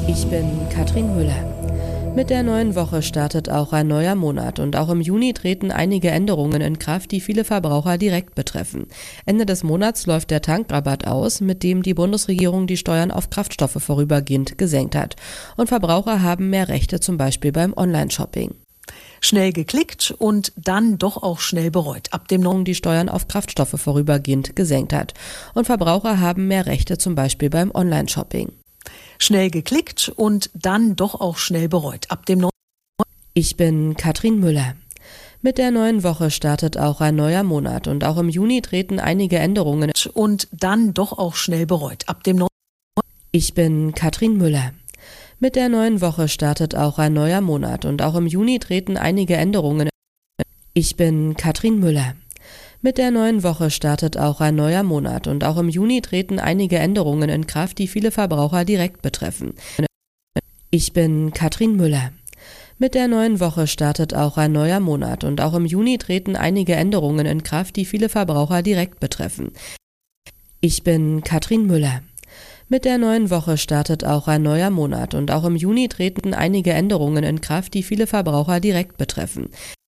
Ich bin Katrin Müller. Mit der neuen Woche startet auch ein neuer Monat und auch im Juni treten einige Änderungen in Kraft, die viele Verbraucher direkt betreffen. Ende des Monats läuft der Tankrabatt aus, mit dem die Bundesregierung die Steuern auf Kraftstoffe vorübergehend gesenkt hat. Und Verbraucher haben mehr Rechte, zum Beispiel beim Online-Shopping. Schnell geklickt und dann doch auch schnell bereut. Ab dem die Steuern auf Kraftstoffe vorübergehend gesenkt hat. Und Verbraucher haben mehr Rechte, zum Beispiel beim Online-Shopping. Schnell geklickt und dann doch auch schnell bereut. Ab dem Ich bin Katrin Müller. Mit der neuen Woche startet auch ein neuer Monat und auch im Juni treten einige Änderungen und dann doch auch schnell bereut. Ab dem Ich bin Katrin Müller. Mit der neuen Woche startet auch ein neuer Monat und auch im Juni treten einige Änderungen. Ich bin Katrin Müller. Mit der neuen Woche startet auch ein neuer Monat und auch im Juni treten einige Änderungen in Kraft, die viele Verbraucher direkt betreffen. Ich bin Katrin Müller. Mit der neuen Woche startet auch ein neuer Monat und auch im Juni treten einige Änderungen in Kraft, die viele Verbraucher direkt betreffen. Ich bin Katrin Müller. Mit der neuen Woche startet auch ein neuer Monat und auch im Juni treten einige Änderungen in Kraft, die viele Verbraucher direkt betreffen.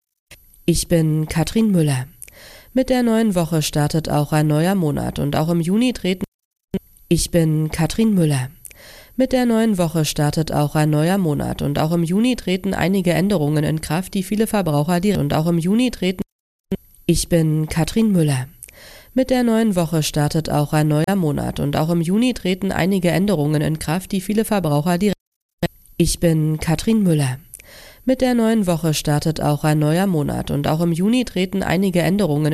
Ich bin Katrin Müller. Mit der neuen Woche startet auch ein neuer Monat und auch im Juni treten. Ich bin Katrin Müller. Mit der neuen Woche startet auch ein neuer Monat und auch im Juni treten einige Änderungen in Kraft, die viele Verbraucher direkt und auch im Juni treten. Ich bin Katrin Müller. Mit der neuen Woche startet auch ein neuer Monat und auch im Juni treten einige Änderungen in Kraft, die viele Verbraucher direkt. Ich bin Katrin Müller. Mit der neuen Woche startet auch ein neuer Monat und auch im Juni treten einige Änderungen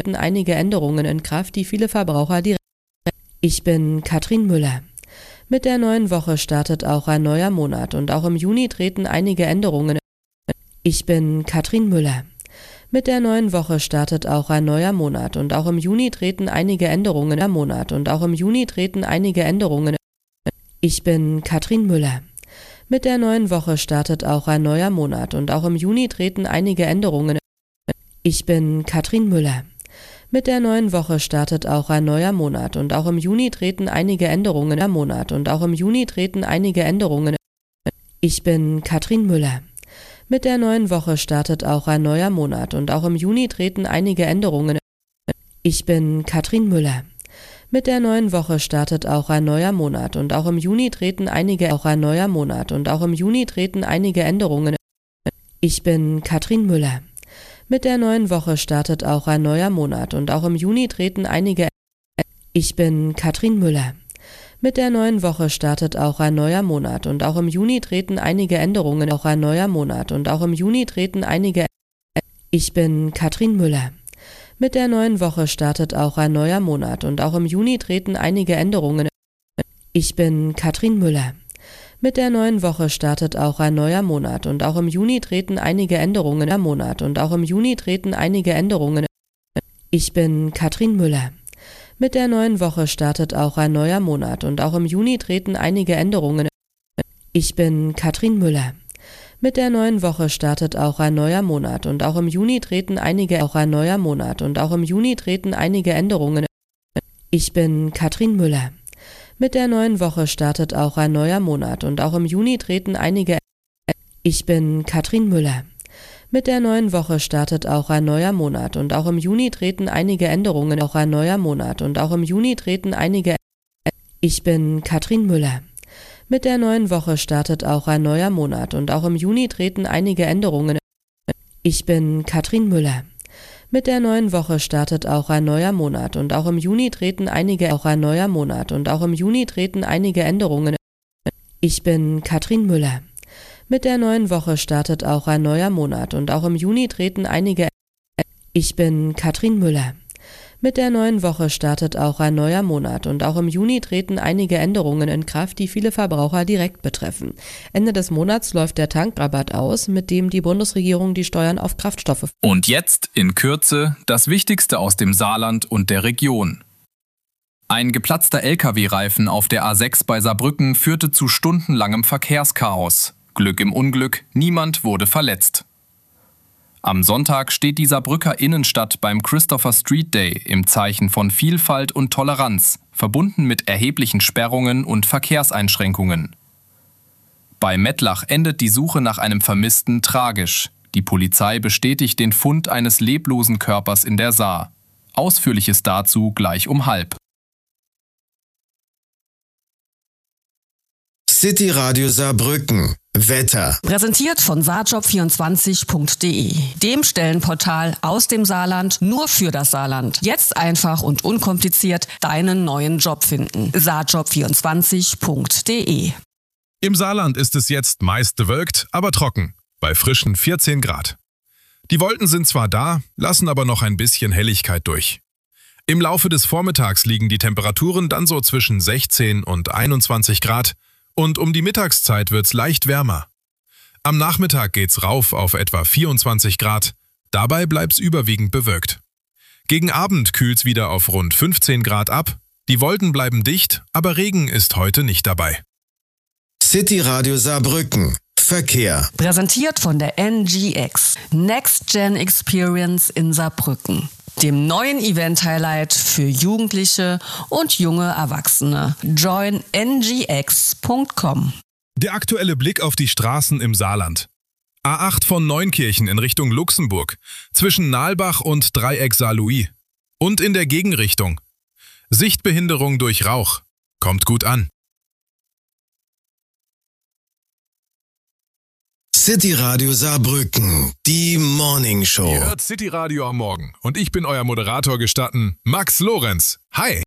in Kraft, die viele Verbraucher direkt. Ich bin Katrin Müller. Mit der neuen Woche startet auch ein neuer Monat und auch im Juni treten einige Änderungen. Ich bin Katrin Müller. Mit der neuen Woche startet auch ein neuer Monat und auch im Juni treten einige Änderungen im Monat und auch im Juni treten einige Änderungen. Ich bin Katrin Müller. Mit der neuen Woche startet auch ein neuer Monat und auch im Juni treten einige Änderungen. Ich bin Katrin Müller. Mit der neuen Woche startet auch ein neuer Monat und auch im Juni treten einige Änderungen im Monat und auch im Juni treten einige Änderungen. Ich bin Katrin Müller. Mit der neuen Woche startet auch ein neuer Monat und auch im Juni treten einige Änderungen. Ich bin Katrin Müller. Mit der neuen Woche startet auch ein neuer Monat und auch im Juni treten einige Änderungen. Ich bin Katrin Müller. Mit der neuen Woche startet auch ein neuer Monat und auch im Juni treten einige. Ich bin Katrin Müller. Mit der neuen Woche startet auch ein neuer Monat und auch im Juni treten einige Änderungen. Auch ein neuer Monat und auch im Juni treten einige. Ich bin Katrin Müller. Mit der neuen Woche startet auch ein neuer Monat und auch im Juni treten einige Änderungen. Ich bin Katrin Müller. Mit der neuen Woche startet auch ein neuer Monat und auch im Juni treten einige Änderungen. Ich bin Katrin Müller. Mit der neuen Woche startet auch ein neuer Monat und auch im Juni treten einige Änderungen. Ich bin Katrin Müller. Mit der neuen Woche startet auch ein neuer Monat und auch im Juni treten einige Änderungen. Ich bin Katrin Müller. Mit der neuen Woche startet auch ein neuer Monat und auch im Juni treten einige. Ich bin Katrin Müller. Mit der neuen Woche startet auch ein neuer Monat und auch im Juni treten einige Änderungen. Auch ein neuer Monat und auch im Juni treten einige. Ich bin Katrin Müller. Mit der neuen Woche startet auch ein neuer Monat und auch im Juni treten einige Änderungen. Ich bin Katrin Müller. Mit der neuen Woche startet auch ein neuer Monat und auch im Juni treten einige. Änderungen. Ich bin Katrin Müller. Mit der neuen Woche startet auch ein neuer Monat und auch im Juni treten einige. Ich bin Katrin Müller. Mit der neuen Woche startet auch ein neuer Monat und auch im Juni treten einige Änderungen in Kraft, die viele Verbraucher direkt betreffen. Ende des Monats läuft der Tankrabatt aus, mit dem die Bundesregierung die Steuern auf Kraftstoffe. Und jetzt in Kürze das Wichtigste aus dem Saarland und der Region. Ein geplatzter LKW-Reifen auf der A6 bei Saarbrücken führte zu stundenlangem Verkehrschaos. Glück im Unglück, niemand wurde verletzt. Am Sonntag steht die Saarbrücker Innenstadt beim Christopher Street Day im Zeichen von Vielfalt und Toleranz, verbunden mit erheblichen Sperrungen und Verkehrseinschränkungen. Bei Mettlach endet die Suche nach einem Vermissten tragisch. Die Polizei bestätigt den Fund eines leblosen Körpers in der Saar. Ausführliches dazu gleich um 12:30. City Radio Saarbrücken. Wetter. Präsentiert von saarjob24.de, dem Stellenportal aus dem Saarland nur für das Saarland. Jetzt einfach und unkompliziert deinen neuen Job finden. saarjob24.de. Im Saarland ist es jetzt meist bewölkt, aber trocken, bei frischen 14 Grad. Die Wolken sind zwar da, lassen aber noch ein bisschen Helligkeit durch. Im Laufe des Vormittags liegen die Temperaturen dann so zwischen 16 und 21 Grad und um die Mittagszeit wird's leicht wärmer. Am Nachmittag geht's rauf auf etwa 24 Grad, dabei bleibt's überwiegend bewölkt. Gegen Abend kühlt's wieder auf rund 15 Grad ab, die Wolken bleiben dicht, aber Regen ist heute nicht dabei. City Radio Saarbrücken. Verkehr. Präsentiert von der NGX, Next Gen Experience in Saarbrücken, dem neuen Event-Highlight für Jugendliche und junge Erwachsene. Join ngx.com. Der aktuelle Blick auf die Straßen im Saarland. A8 von Neunkirchen in Richtung Luxemburg, zwischen Nalbach und Dreieck Saarlouis. Und in der Gegenrichtung. Sichtbehinderung durch Rauch. Kommt gut an. City Radio Saarbrücken. Die Morning Show. Ihr hört City Radio am Morgen und ich bin euer Moderator gestatten, Max Lorenz. Hi!